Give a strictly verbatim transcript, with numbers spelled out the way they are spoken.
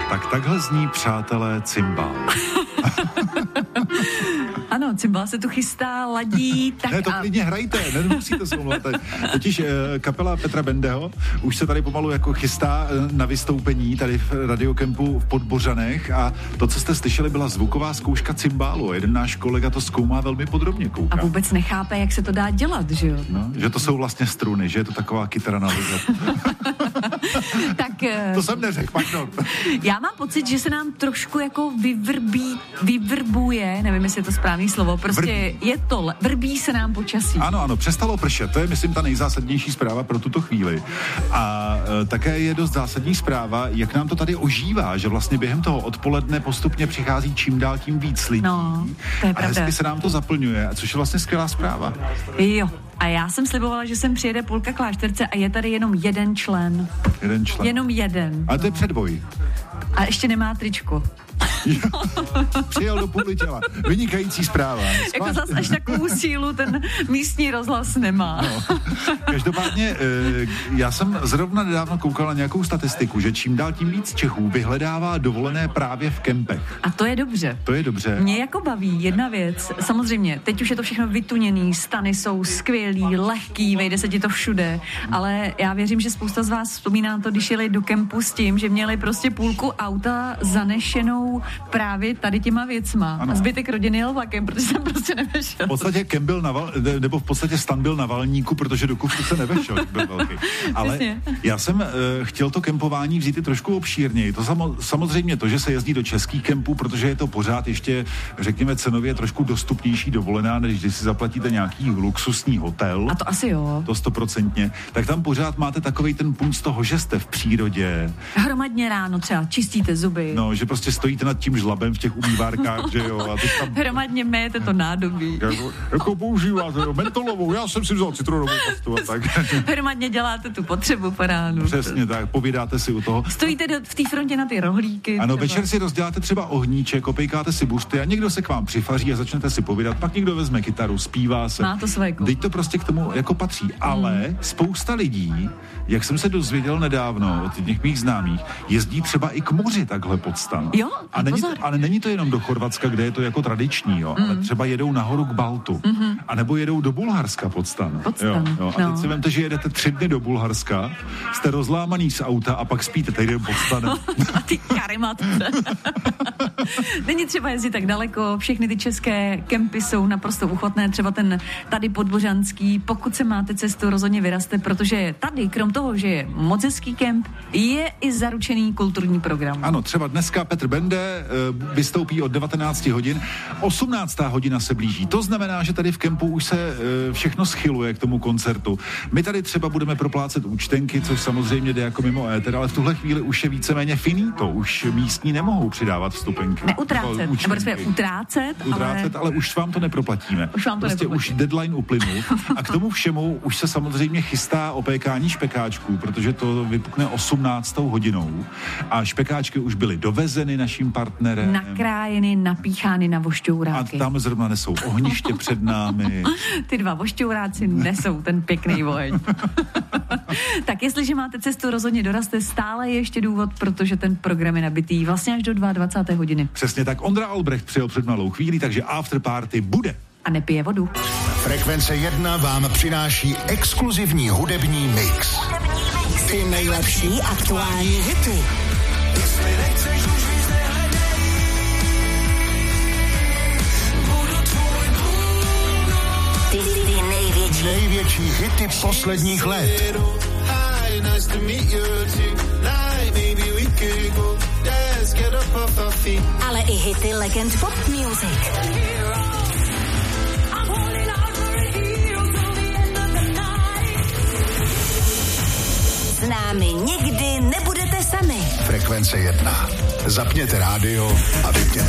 Tak takhle zní, přátelé, cymbál. Ano, cymbál se tu chystá, ladí. Tak ne, to a... klidně hrajte, nemusíte se omlouvat. Totiž kapela Petra Bendeho už se tady pomalu jako chystá na vystoupení tady v Radiokempu v Podbořanech a to, co jste slyšeli, byla zvuková zkouška cymbálu. Jeden náš kolega to zkoumá velmi podrobně, kouká. A vůbec nechápe, jak se to dá dělat, že jo? No, že to jsou vlastně struny, že je to taková kytara na lize. Tak... To jsem neřekl, pardon. Já mám pocit, že se nám trošku jako vyvrbí, vyvrbuje, nevím, jestli je to správný slovo, prostě vrbí. Je to, vrbí se nám počasí. Ano, ano, přestalo pršet, to je, myslím, ta nejzásadnější zpráva pro tuto chvíli. A e, také je dost zásadní zpráva, jak nám to tady ožívá, že vlastně během toho odpoledne postupně přichází čím dál tím víc lidí. No, to je a pravda. hezky se nám to zaplňuje, což je vlastně skvělá zpráva. Jo. A já jsem slibovala, že sem přijede půlka klášterce a je tady jenom jeden člen. Jeden člen. Jenom jeden. Ale to je předvoj. A ještě nemá tričko. Přijel do půli těla. Vynikající zpráva. Jako zas až takovou sílu ten místní rozhlas nemá. No. Každopádně, já jsem zrovna nedávno koukal na nějakou statistiku, že čím dál tím víc Čechů vyhledává dovolené právě v kempech. A to je dobře. To je dobře. Mě jako baví jedna věc, samozřejmě, teď už je to všechno vytuněný, stany jsou skvělý, lehký, vejde se ti to všude, ale já věřím, že spousta z vás vzpomíná to, když jeli do kempu s tím, že měli prostě půlku auta zanešenou právě tady těma věcma. Ano. A zbytek rodiny jel vlakem, protože jsem prostě nevešel. V podstatě kem byl na val, nebo v podstatě stan byl na valníku, protože do kufru se nevešel, byl velký. Ale Přesně. já jsem uh, chtěl to kempování vzít i trošku obšírněji. To samo, samozřejmě to, že se jezdí do českých kempů, protože je to pořád ještě, řekněme, cenově trošku dostupnější dovolená, než když si zaplatíte nějaký luxusní hotel. A to asi jo. To stoprocentně. Tak tam pořád máte takovej ten punc z toho, že jste v přírodě. Hromadně ráno třeba čistíte zuby. No, že prostě stojíte nad tím žlabem v těch umývárkách, že jo. A teď tam... Hromadně méjete to nádobí. Jako, jako používáte, jo, mentolovou, já jsem si vzal citronovou pastu a tak. Hromadně děláte tu potřebu po ránu. Přesně tak, povídáte si u toho. Stojíte do, v té frontě na ty rohlíky. Ano, třeba. Večer si rozděláte třeba ohníček, opejkáte si buřty a někdo se k vám přifaří a začnete si povídat, pak někdo vezme kytaru, zpívá se. Má to své Teď to prostě k tomu jako patří, ale mm. spousta lidí, jak jsem se dozvěděl nedávno od těch mých známých, jezdí třeba i k moři takhle pod stan. Jo, a není to, ale není to jenom do Chorvatska, kde je to jako tradiční, jo, mm. ale třeba jedou nahoru k Baltu, mm-hmm. a nebo jedou do Bulharska pod stan. Pod stan. Jo, jo. A no. teď si vemte, že jedete tři dny do Bulharska, jste rozlámaný z auta a pak spíte tady pod stanem. A ty karimatce. Není třeba jezdit tak daleko, všechny ty české kempy jsou naprosto uchvatné, třeba ten tady podbořanský, pokud se máte cestu, rozhodně vyrazte, protože tady, krom toho, že je moc hezký kemp, je i zaručený kulturní program. Ano, třeba dneska Petr Bende uh, vystoupí od devatenácti hodin, osmnáctá hodina se blíží. To znamená, že tady v kempu už se uh, všechno schyluje k tomu koncertu. My tady třeba budeme proplácet účtenky, což samozřejmě jde jako mimo éter, ale v tuhle chvíli už je víceméně finito, už místní nemohou přidávat vstupenky. Neutrácet, nebo respektive utrácet, utrácet, ale... ale už vám to neproplatíme. Už vám to prostě neproplatíme. Už deadline uplynul a k tomu všemu už se samozřejmě chystá opékání špekáčků, protože to vypukne osmnáctou hodinou a špekáčky už byly dovezeny naším partnerem. Nakrájeny, napíchány na vošťouráky. A tam zrovna nesou ohniště před námi. Ty dva vošťouráci nesou ten pěkný oheň. Tak jestliže máte cestu, rozhodně dorazte, stále je ještě důvod, protože ten program je nabitý vlastně až do dvacáté druhé hodiny. Přesně tak, Ondra Albrecht přijel před malou chvílí, takže afterparty bude. A nepije vodu. Frekvence jedna vám přináší exkluzivní hudební mix. Ty nejlepší aktuální hity. Ty, ty největší. Největší hity posledních let. Ale i hity legend pop music. S námi nikdy nebudete sami. Frekvence jedna. Zapněte rádio a vypněte